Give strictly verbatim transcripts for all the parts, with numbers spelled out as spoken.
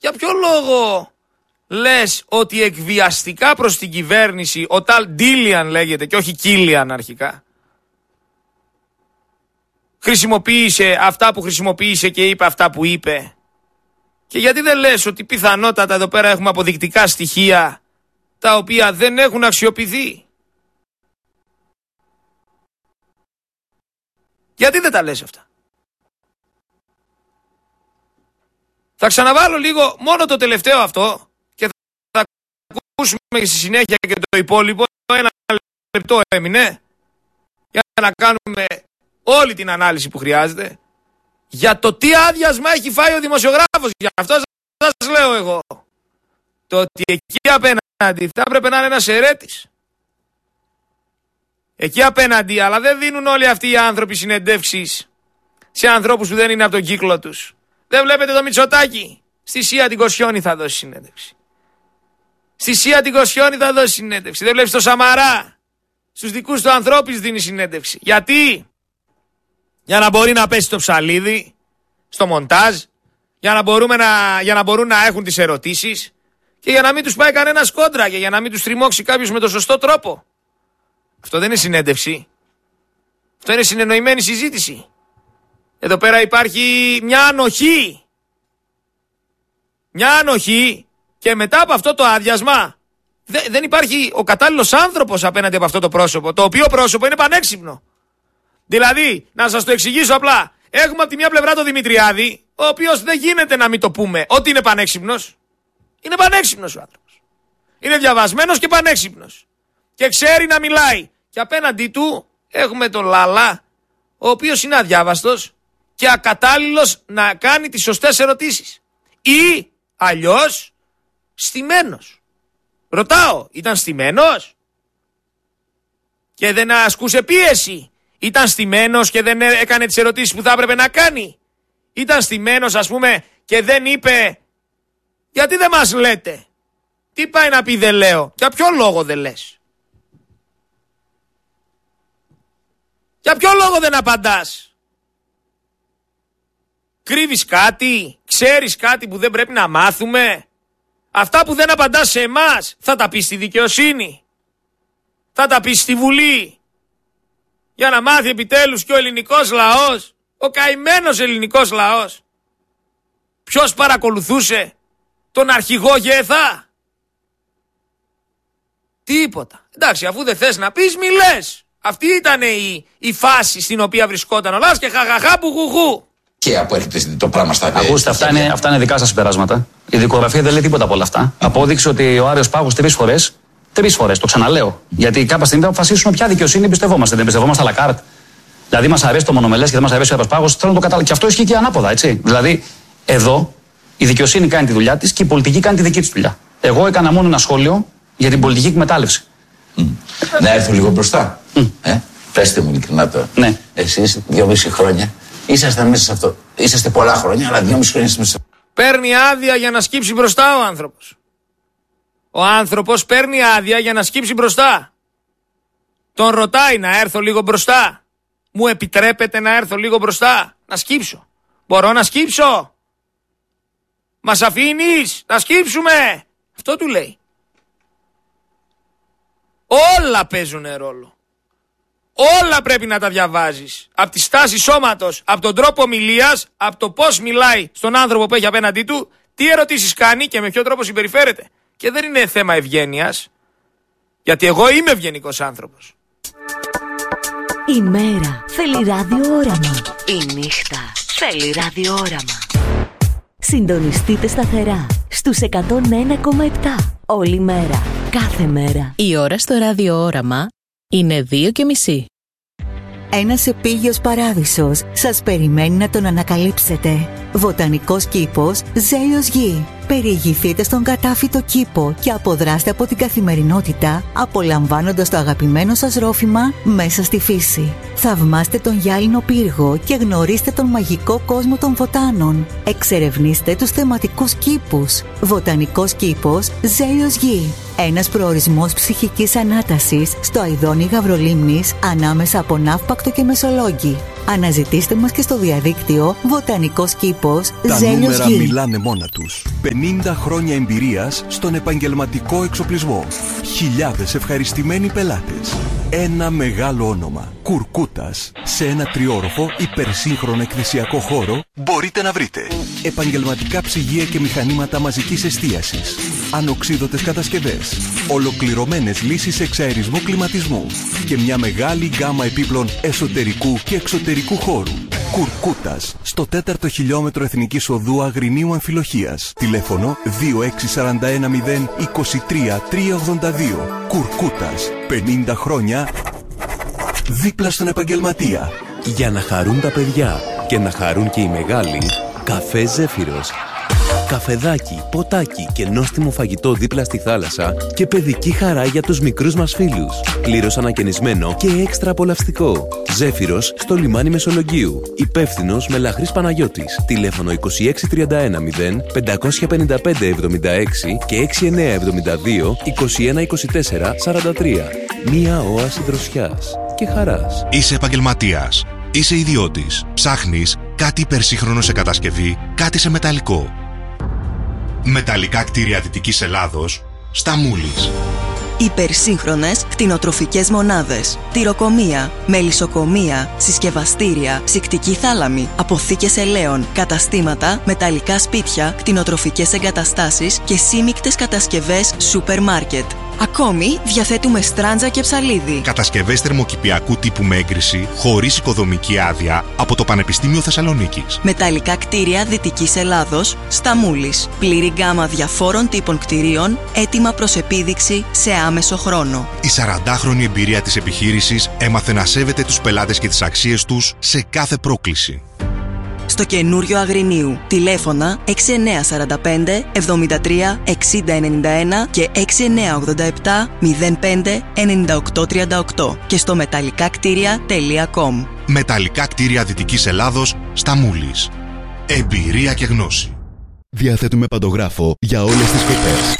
Για ποιο λόγο λες ότι εκβιαστικά προς την κυβέρνηση ο Ταλ Ντίλιαν λέγεται και όχι Κίλιαν αρχικά, χρησιμοποίησε αυτά που χρησιμοποίησε και είπε αυτά που είπε? Και γιατί δεν λες ότι πιθανότατα εδώ πέρα έχουμε αποδεικτικά στοιχεία τα οποία δεν έχουν αξιοποιηθεί? Γιατί δεν τα λες αυτά? Θα ξαναβάλω λίγο μόνο το τελευταίο αυτό και θα ακούσουμε και στη συνέχεια και το υπόλοιπο. Ένα λεπτό έμεινε για να κάνουμε όλη την ανάλυση που χρειάζεται για το τι άδειασμα έχει φάει ο δημοσιογράφος. Γι' αυτό σας λέω εγώ το ότι εκεί απέναντι θα έπρεπε να είναι ένας αιρέτης. Εκεί απέναντι, αλλά δεν δίνουν όλοι αυτοί οι άνθρωποι συνεντεύξεις σε ανθρώπους που δεν είναι από τον κύκλο τους. Δεν βλέπετε το Μητσοτάκη? Στη Σία την Κοσιόνη θα δώσει συνέντευξη. Στη Σία την Κοσιόνη θα δώσει συνέντευξη. Δεν βλέπεις το Σαμαρά? Στους δικούς του ανθρώπους δίνει συνέντευξη. Γιατί? Για να μπορεί να πέσει το ψαλίδι στο μοντάζ, για να, μπορούμε να, για να μπορούν να έχουν τις ερωτήσεις και για να μην τους πάει κανένας κόντρα και για να μην τους τριμώξει κάποιος με τον σωστό τρόπο. Αυτό δεν είναι συνέντευξη. Αυτό είναι συνεννοημένη συζήτηση. Εδώ πέρα υπάρχει μια ανοχή. Μια ανοχή και μετά από αυτό το άδειασμα δε, δεν υπάρχει ο κατάλληλος άνθρωπος απέναντι από αυτό το πρόσωπο, το οποίο πρόσωπο είναι πανέξυπνο. Δηλαδή, να σας το εξηγήσω απλά, έχουμε από τη μια πλευρά τον Δημητριάδη, ο οποίος δεν γίνεται να μην το πούμε ότι είναι πανέξυπνος. Είναι πανέξυπνος ο άνθρωπος. Είναι διαβασμένος και πανέξυπνος. Και ξέρει να μιλάει. Και απέναντί του έχουμε τον Λάλα, ο οποίος είναι αδιάβαστος και ακατάλληλος να κάνει τις σωστές ερωτήσεις. Ή αλλιώς στημένος. Ρωτάω, ήταν στημένος και δεν ασκούσε πίεση? Ήταν στημένος και δεν έκανε τις ερωτήσεις που θα έπρεπε να κάνει? Ήταν στημένος, ας πούμε, και δεν είπε γιατί δεν μας λέτε? Τι πάει να πει δεν λέω? Για ποιο λόγο δεν λες? Για ποιο λόγο δεν απαντάς? Κρύβεις κάτι? Ξέρεις κάτι που δεν πρέπει να μάθουμε? Αυτά που δεν απαντάς σε εμάς θα τα πεις στη δικαιοσύνη, θα τα πεις στη Βουλή, για να μάθει επιτέλους και ο ελληνικός λαός, ο καημένος ελληνικός λαός, ποιος παρακολουθούσε τον αρχηγό Γεθά. Τίποτα. Εντάξει, αφού δεν θες να πεις, μη λες. Αυτή ήταν η, η φάση στην οποία βρισκόταν ο Λάς και χαχαχά που γουγού. Και απέρχεται το πράγμα στα Ακούστε, στα αυτά είναι, αυτά είναι δικά σας συμπεράσματα. Η δικογραφία δεν λέει τίποτα από όλα αυτά. Απόδειξε ότι ο Άριος Πάγος τρεις φορές, τρεις φορές, το ξαναλέω. Γιατί κάποια στιγμή θα αποφασίσουμε ποια δικαιοσύνη εμπιστευόμαστε. Δεν εμπιστευόμαστε à la carte. Δηλαδή, μας αρέσει το μονομελές και δεν μας αρέσει ο Άριος Πάγος. Θέλω να το καταλάβω. Και αυτό ισχύει και ανάποδα, έτσι. Δηλαδή, εδώ η δικαιοσύνη κάνει τη δουλειά της και η πολιτική κάνει τη δική της δουλειά. Εγώ έκανα μόνο ένα σχόλιο για την πολιτική εκμετάλλευση. Mm. Να έρθω λίγο μπροστά. Mm. Ε? Πέστε μου ειλικρινά τώρα. Ναι. Εσείς δυόμιση χρόνια ήσασταν μέσα σε αυτό. Είσαστε πολλά χρόνια, αλλά δυόμιση χρόνια είστε μέσα. Παίρνει άδεια για να σκύψει μπροστά ο άνθρωπος. Ο άνθρωπος παίρνει άδεια για να σκύψει μπροστά. Τον ρωτάει να έρθω λίγο μπροστά. Μου επιτρέπετε να έρθω λίγο μπροστά? Να σκύψω. Μπορώ να σκύψω? Μας αφήνεις να σκύψουμε? Αυτό του λέει. Όλα παίζουν ρόλο. Όλα πρέπει να τα διαβάζεις. Από τη στάση σώματος, από τον τρόπο ομιλίας, από το πώς μιλάει στον άνθρωπο που έχει απέναντί του, τι ερωτήσεις κάνει και με ποιο τρόπο συμπεριφέρεται. Και δεν είναι θέμα ευγένειας, γιατί εγώ είμαι ευγενικός άνθρωπος. Η μέρα θέλει ραδιόραμα. Η νύχτα θέλει ραδιόραμα. Συντονιστείτε σταθερά στους εκατόν ένα κόμμα επτά όλη μέρα, κάθε μέρα. Η ώρα στο ραδιόραμα είναι δύο και μισή. Ένας επίγειος παράδεισος σας περιμένει να τον ανακαλύψετε. Βοτανικός κήπος Ζέλιος Γη. Περιηγηθείτε στον κατάφυτο κήπο και αποδράστε από την καθημερινότητα, απολαμβάνοντας το αγαπημένο σας ρόφημα μέσα στη φύση. Θαυμάστε τον γυάλινο πύργο και γνωρίστε τον μαγικό κόσμο των βοτάνων. Εξερευνήστε τους θεματικούς κήπους. Βοτανικός κήπος Ζέλιος Γη. Ένας προορισμός ψυχικής ανάτασης στο αηδόνι Γαβρολίμνης ανάμεσα από Ναύπακτο και Μεσολόγγι. Αναζητήστε μας και στο διαδίκτυο Βοτανικός Κήπος Τα Ζέλιος νούμερα Γη. μιλάνε μόνα τους. πενήντα χρόνια εμπειρίας στον επαγγελματικό εξοπλισμό. Χιλιάδες ευχαριστημένοι πελάτες. Ένα μεγάλο όνομα. Κουρκούτας. Σε ένα τριόροφο υπερσύγχρονο εκθεσιακό χώρο μπορείτε να βρείτε επαγγελματικά ψυγεία και μηχανήματα μαζικής εστίασης, ανοξίδωτες κατασκευές, ολοκληρωμένες λύσεις εξαερισμού κλιματισμού και μια μεγάλη γκάμα επίπλων εσωτερικού και εξωτερικού χώρου. Κουρκούτας, στο τέταρτο χιλιόμετρο Εθνικής Οδού Αγρινίου Αμφιλοχίας. Τηλέφωνο δύο έξι τέσσερα ένα μηδέν είκοσι τρία τριακόσια ογδόντα δύο. Κουρκούτας, πενήντα χρόνια δίπλα στον επαγγελματία. Για να χαρούν τα παιδιά και να χαρούν και οι μεγάλοι, καφέ Ζέφυρος. Καφεδάκι, ποτάκι και νόστιμο φαγητό δίπλα στη θάλασσα και παιδική χαρά για τους μικρούς μας φίλους. Πλήρως ανακαινισμένο και έξτρα απολαυστικό. Ζέφυρος στο λιμάνι Μεσολογγίου. Υπεύθυνος Μελαχρής Παναγιώτης. Τηλέφωνο είκοσι έξι τριάντα ένα μηδέν πεντακόσια πενήντα πέντε εβδομήντα έξι και έξι εννιά εβδομήντα δύο είκοσι ένα είκοσι τέσσερα σαράντα τρία. Μία όαση δροσιάς και χαράς. Είσαι επαγγελματίας. Είσαι ιδιώτης. Ψάχνεις κάτι υπερσύγχρονο σε κατασκευή, κάτι σε μεταλλικό. Μεταλλικά κτίρια Δυτικής Ελλάδος, στα Μούλης. Υπερσύγχρονες κτηνοτροφικές μονάδες, τυροκομεία, μελισσοκομεία, συσκευαστήρια, ψυκτική θάλαμη, αποθήκες ελαίων, καταστήματα, μεταλλικά σπίτια, κτηνοτροφικές εγκαταστάσεις και σύμικτες κατασκευές σούπερ μάρκετ. Ακόμη διαθέτουμε στράντζα και ψαλίδι. Κατασκευές θερμοκηπιακού τύπου με έγκριση, χωρίς οικοδομική άδεια, από το Πανεπιστήμιο Θεσσαλονίκης. Μεταλλικά κτίρια Δυτικής Ελλάδος, στα Μούλης. Πλήρη γκάμα διαφόρων τύπων κτιρίων, έτοιμα προς επίδειξη σε άμεσο χρόνο. Η σαραντάχρονη εμπειρία της επιχείρησης έμαθε να σέβεται τους πελάτες και τις αξίες τους σε κάθε πρόκληση. Στο καινούριο Αγρινίου. Τηλέφωνα έξι εννιά τέσσερα πέντε εβδομήντα τρία εξήντα ενενήντα ένα και έξι εννιά ογδόντα επτά μηδέν πέντε ενενήντα οκτώ τριάντα οκτώ και στο μεταλλικάκτήρια τελεία κομ. Μεταλλικά κτίρια Δυτικής Ελλάδος, στα Μούλης. Εμπειρία και γνώση. Διαθέτουμε παντογράφο για όλες τις κοπές.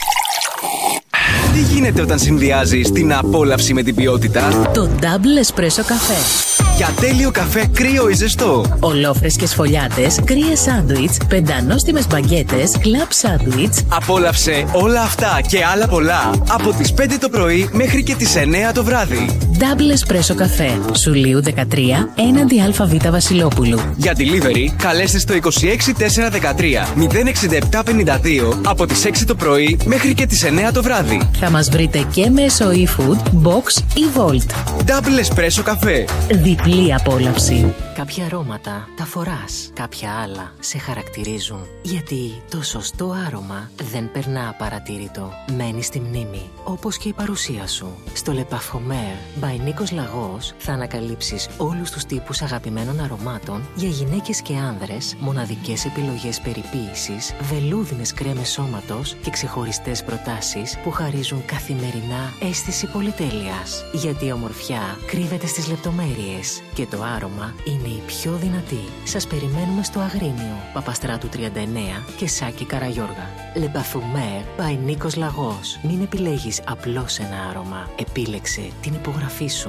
Τι γίνεται όταν συνδυάζεις την απόλαυση με την ποιότητα? Το Double Espresso καφέ. Για τέλειο καφέ κρύο ή ζεστό. Ολόφρεσκες φωλιάτες, κρύες σάντουιτς, πεντανόστιμες μπαγκέτες, κλαμπ σάντουιτς. Απόλαυσε όλα αυτά και άλλα πολλά από τις πέντε το πρωί μέχρι και τις εννιά το βράδυ. Double Espresso καφέ. Σουλίου δεκατρία, έναντι ΑΒ Βασιλόπουλου. Για delivery, καλέστε στο είκοσι έξι τετρακόσια δεκατρία μηδέν εξήντα επτά πενήντα δύο από τις έξι το πρωί μέχρι και τις εννιά το βράδυ. Θα μας βρείτε και μέσω eFood, Box ή Volt. Double Espresso καφέ. Διπλή απόλαυση. Κάποια αρώματα τα φοράς, κάποια άλλα σε χαρακτηρίζουν. Γιατί το σωστό άρωμα δεν περνά απαρατήρητο. Μένει στη μνήμη, όπως και η παρουσία σου. Στο Le Parfumeur by Νίκος Λαγός θα ανακαλύψεις όλους τους τύπους αγαπημένων αρωμάτων για γυναίκες και άνδρες, μοναδικές επιλογές περιποίησης, βελούδινες κρέμες σώματος και ξεχωριστές προτάσεις που χαρίζουν καθημερινά αίσθηση πολυτέλειας. Γιατί η ομορφιά κρύβεται στις λεπτομέρειες και το άρωμα είναι η πιο δυνατή. Σας περιμένουμε στο Αγρίνιο, Παπαστράτου τριάντα εννέα και Σάκη Καραγιώργα. Le Parfumeur by Νίκος Λαγός. Μην επιλέγεις απλώς ένα άρωμα. Επίλεξε την υπογραφή σου.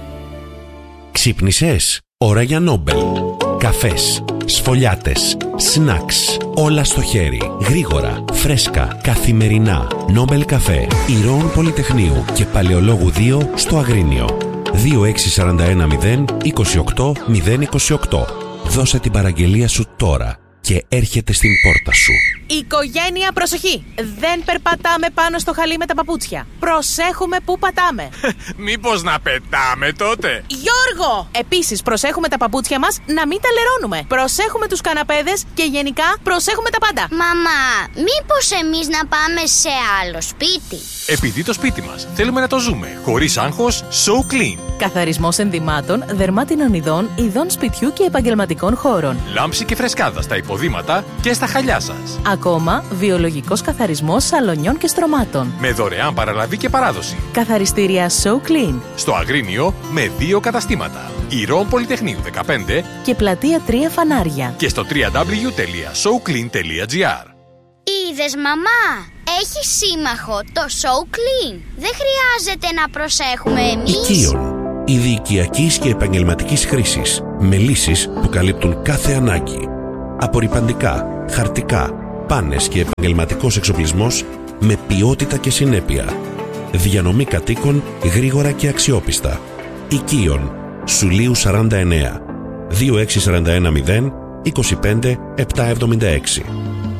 Ξύπνησες? Ώρα για Νόμπελ. Καφές, σφολιάτες, σνακς, όλα στο χέρι. Γρήγορα, φρέσκα, καθημερινά. Νόμπελ καφέ, Ηρώων Πολυτεχνείου και Παλαιολόγου δύο στο Αγρίνιο. δύο έξι τέσσερα ένα μηδέν είκοσι οκτώ μηδέν είκοσι οκτώ. Δώσε την παραγγελία σου τώρα και έρχεται στην πόρτα σου. Οικογένεια, προσοχή! Δεν περπατάμε πάνω στο χαλί με τα παπούτσια. Προσέχουμε πού πατάμε. Μήπως να πετάμε τότε? Γιώργο! Επίσης, προσέχουμε τα παπούτσια μας να μην τα λερώνουμε. Προσέχουμε τους καναπέδες και γενικά προσέχουμε τα πάντα. Μαμά, μήπως εμείς να πάμε σε άλλο σπίτι? Επειδή το σπίτι μας θέλουμε να το ζούμε χωρίς άγχος, So Clean. Καθαρισμός ενδυμάτων, δερμάτινων ειδών, ειδών σπιτιού και επαγγελματικών χώρων. Λάμψη και φρεσκάδα στα υποδήματα και στα χαλιά σας. Ακόμα, βιολογικός καθαρισμός σαλονιών και στρωμάτων. Με δωρεάν παραλαβή και παράδοση. Καθαριστήρια So Clean. Στο Αγρίνιο με δύο καταστήματα. Ηρώων Πολυτεχνείου δεκαπέντε και Πλατεία τρία Φανάρια. Και στο double-u double-u double-u τελεία so clean τελεία gr. Είδες, μαμά, έχει σύμμαχο το So Clean. Δεν χρειάζεται να προσέχουμε εμείς. Οικείων. Είδη οικιακής και επαγγελματικής χρήσης. με λύσεις που καλύπτουν κάθε ανάγκη. Απορρυπαντικά, χαρτικά, πάνες και επαγγελματικός εξοπλισμός με ποιότητα και συνέπεια. Διανομή κατοίκων γρήγορα και αξιόπιστα. Οικείων, Σουλίου σαράντα εννέα, δύο έξι τέσσερα ένα μηδέν, είκοσι πέντε επτακόσια εβδομήντα έξι.